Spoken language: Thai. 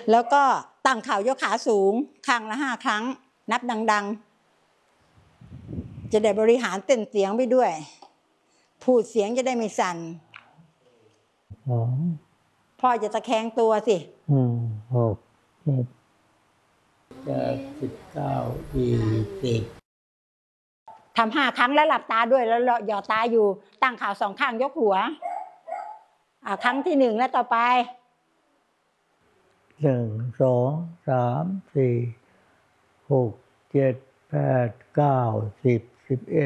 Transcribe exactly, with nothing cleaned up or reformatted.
แล้วก็ตั้งเข่ายกขาสูงข้างละห้าครั้งนับดังๆจะได้บริหารเต้นเสียงไปด้วยพูดเสียงจะได้ไม่สั่นพ่อจะตะแคงตัวสิอืมหกเจ็ดแปดสิบเก้ายี่สิบทำห้าครั้งแล้วหลับตาด้วยแล้วหยอดตาอยู่ตั้งเข่าสองข้างยกหัวอ่าครั้งที่หนึ่งแล้วต่อไปหนึ่งสองสามสี่หกเจ็ดแปดเก้าสิบสิบเอ็ด